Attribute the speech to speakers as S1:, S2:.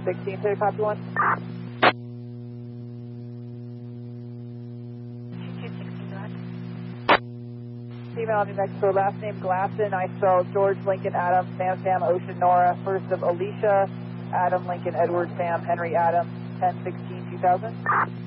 S1: 1016, say copy 1.
S2: 2216, go ahead.
S1: Female New Mexico, last name Glasson. I spelled George, Lincoln, Adam, Sam, Ocean, Nora. First of Alicia, Adam, Lincoln, Edward, Sam, Henry, Adam, 1016, 2000.